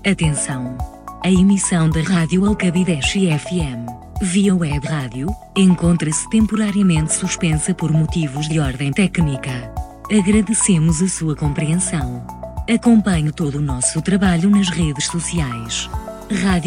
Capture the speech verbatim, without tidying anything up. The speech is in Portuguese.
Atenção! A emissão da Rádio Alcabideche F M, via web rádio, encontra-se temporariamente suspensa por motivos de ordem técnica. Agradecemos a sua compreensão. Acompanhe todo o nosso trabalho nas redes sociais. Rádio